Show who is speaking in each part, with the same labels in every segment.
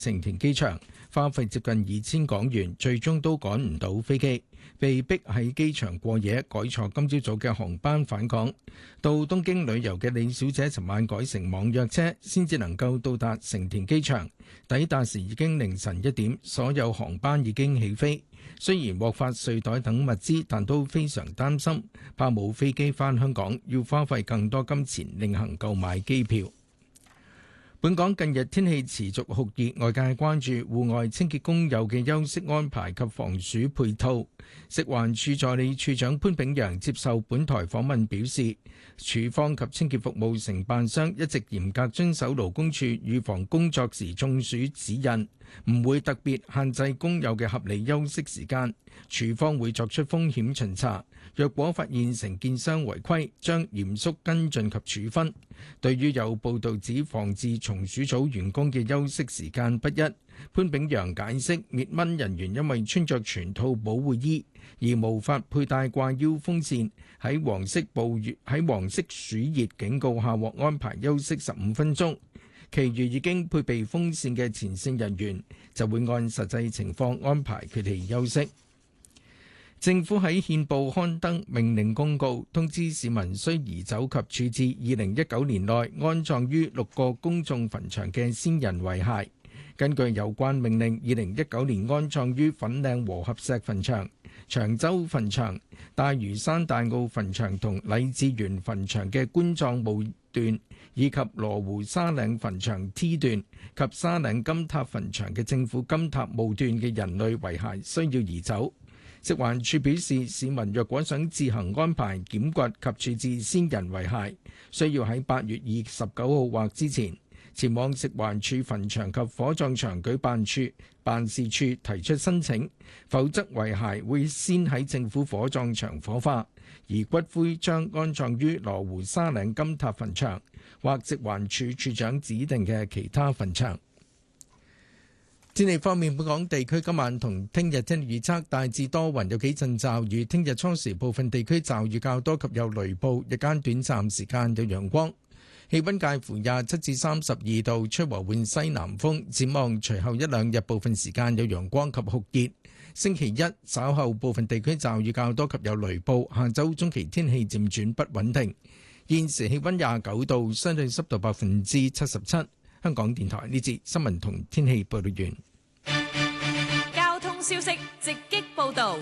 Speaker 1: 成田機場，花費接近2000港元，最終都趕唔到飛機，被逼喺機場過夜，改坐今朝早嘅航班返港。到東京旅遊嘅李小姐，尋晚改乘網約車，先至能夠到達成田機場。抵達時已經凌晨1點，所有航班已經起飛。雖然獲發睡袋等物資，但都非常擔心，怕冇飛機返香港，要花費更多金錢另行購買機票。本港近日天氣持續酷熱，外界關注戶外清潔工友嘅休息安排及防暑配套。食環署助理署長潘炳陽接受本台訪問表示，署方及清潔服務承辦商一直嚴格遵守勞工處預防工作時中暑指引，唔會特別限制工友嘅合理休息時間。署方會作出風險巡查，若果發現承建商違規，將嚴肅跟進及處分。對於有報道指防治松鼠組員工嘅休息時間不一，潘炳陽解釋，滅蚊人員因為穿着全套保護衣而無法佩戴掛腰風扇，喺黃色暑熱警告下獲安排休息15分鐘。其餘已經配備風扇嘅前線人員就會按實際情況安排佢哋休息。政府喺憲報刊登命令公告，通知市民需移走及處置2019年內安葬於6個公眾墳場嘅先人遺骸。根據有關命令，2019年安葬於粉嶺和合石墳場、長洲墳場、大嶼山大澳墳場同禮志園墳場嘅棺葬墓段，以及羅湖沙嶺墳場 T 段及沙嶺金塔墳場嘅政府金塔墓段嘅人類遺骸需要移走。食環署表示，市民若果想自行安排檢掘及處置先人遺骸，需要喺8月29號或之前前往食環署墳場及火葬場舉辦事處提出申請，否則遺骸會先喺政府火葬場火化，而骨灰將安葬於羅湖沙嶺金塔墳場或食環署署長指定嘅其他墳場。天氣方面，本港地區今晚同聽日天氣預測大致多雲，有幾陣驟雨。聽日初時部分地區驟雨較多及有雷暴，日間短暫時間有陽光，氣溫介乎27至32度，吹和緩西南風。展望隨後一兩日部分時間有陽光及酷熱。星期一稍後部分地區驟雨較多及有雷暴，下週中期天氣漸轉不穩定。現時氣溫29度，相對濕度77%。香港電台呢節新聞同天氣報道完。
Speaker 2: 交通消息直擊報道。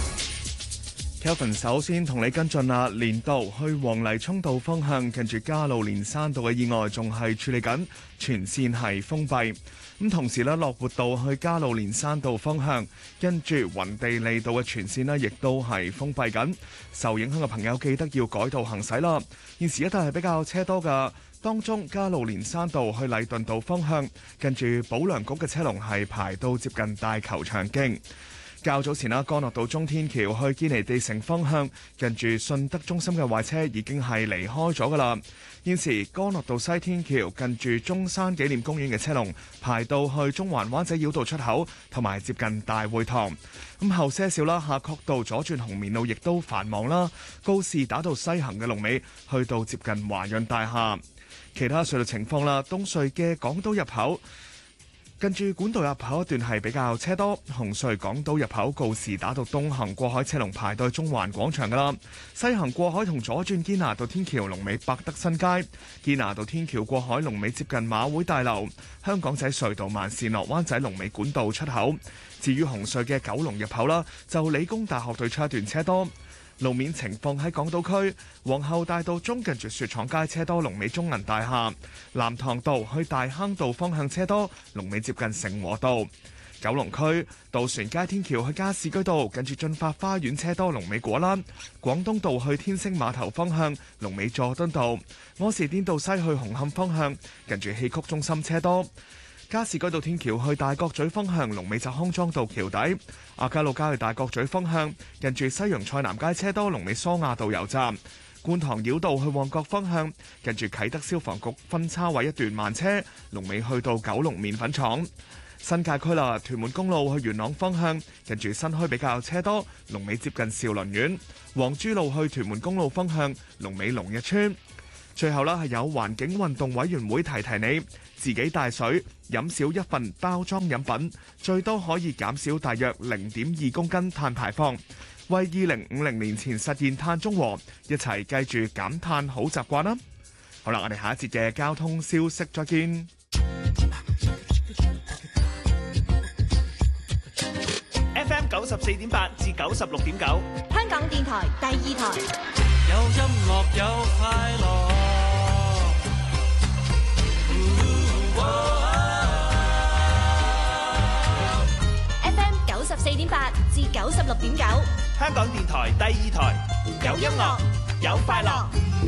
Speaker 3: Kelvin 首先同你跟進啦，連道去黃泥涌道方向近住加路連山道嘅意外仲係處理緊，全線係封閉。咁同時咧，樂活道去加路連山道方向跟住雲地利道嘅全線咧，亦都係封閉緊。受影響嘅朋友記得要改道行駛啦。現時一帶係比較車多㗎。當中加路連山道去禮頓道方向，近住保良局嘅車龍係排到接近大球場徑。較早前啦，干諾道中天橋去堅尼地城方向，近住信德中心嘅壞車已經係離開咗㗎啦。現時干諾道西天橋近住中山紀念公園嘅車龍排到去中環灣仔繞道出口，同埋接近大會堂。咁後些少啦，夏慤道左轉紅棉路亦都繁忙啦。告士打道西行嘅龍尾去到接近華潤大廈。其他隧道情況啦，東隧嘅港島入口近住管道入口一段係比較車多，紅隧港島入口告士打道東行過海車龍排到中環廣場噶啦，西行過海同左轉堅拿道天橋龍尾百德新街，堅拿道天橋過海龍尾接近馬會大樓，香港仔隧道慢線落灣仔龍尾管道出口。至於紅隧嘅九龍入口啦，就理工大學對出一段車多。路面情況喺港島區皇后大道中近住雪廠街車多，龍尾中銀大廈；藍塘道去大坑道方向車多，龍尾接近成和道。九龍區渡船街天橋去加士居道近住進發花園車多，龍尾果欄；廣東道去天星碼頭方向龍尾佐敦道；柯士甸道西去紅磡方向近住戲曲中心車多。加士居道天橋去大角咀方向龍尾就康莊道橋底，亞皆老街去大角咀方向近住西洋菜南街車多，龍尾蘇亞道油站。觀塘繞道去旺角方向近住啟德消防局分叉位一段慢車，龍尾去到九龍麵粉廠。新界區啦，屯門公路去元朗方向近住新墟比較車多，龍尾接近兆麟苑。黃珠路去屯門公路方向龍尾龍日村。 最後啦，係有環境運動委員會提提你，自己帶水，飲少一份包裝飲品，最多可以減少大約0.2公斤碳排放，為2050年前實現碳中和，一齊記住減碳好習慣啦！好啦，我哋下一節嘅交通消息再見。
Speaker 4: FM 94.8至96.9，
Speaker 2: 香港電台第二台。
Speaker 5: 有音樂有快樂。
Speaker 2: FM 94.8至96.9，
Speaker 4: 香港電台第二台，有音樂有快樂。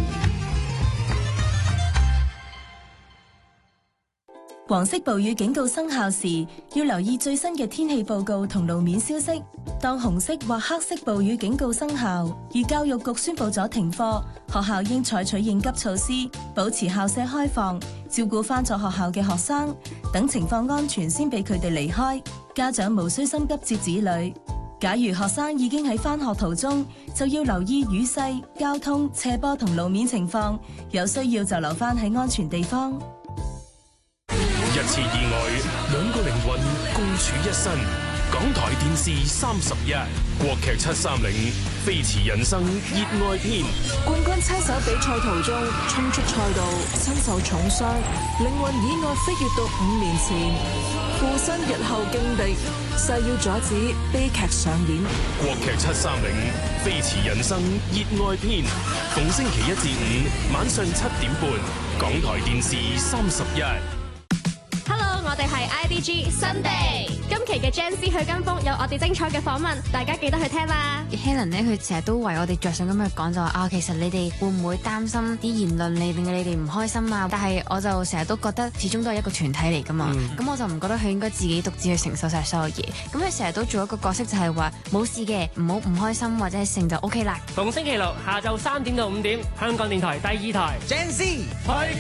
Speaker 6: 黃色暴雨警告生效時，要留意最新嘅天氣報告同路面消息。當紅色或黑色暴雨警告生效，而教育局宣布咗停課，學校應採取應急措施，保持校舍開放，照顧返咗學校嘅學生，等情況安全先俾佢哋離開。家長無需心急接子女。假如學生已經喺返學途中，就要留意雨勢、交通、斜坡同路面情況，有需要就留返喺安全地方。
Speaker 7: 一次意外，兩個靈魂共處一身。港台電視31，國劇730，飛馳人生熱愛篇。
Speaker 8: 冠軍車手比賽途中衝出賽道，身受重傷，靈魂意外飛越到5年前，附身日後勁敵，誓要阻止悲劇上演。
Speaker 7: 國劇730，飛馳人生熱愛篇，逢星期1至5晚上7點半，港台電視31。
Speaker 2: Hello， 我哋係 IDG Sunday， 今期嘅 Gen Z 去跟風有我哋精彩嘅訪問，大家記得去聽啦。
Speaker 9: Helen 咧，佢成日都為我哋着想咁去講，就話啊，其實你哋會唔會擔心啲言論令你哋唔開心啊？但係我就成日都覺得，始終都係一個團體嚟噶嘛。咁我就唔覺得佢應該自己獨自去承受晒所有嘢。咁佢成日都做一個角色，就係話冇事嘅，唔好唔開心或者係成就 OK 啦。
Speaker 10: 逢星期六下晝3點到5點，香港電台第二台
Speaker 4: Gen Z 去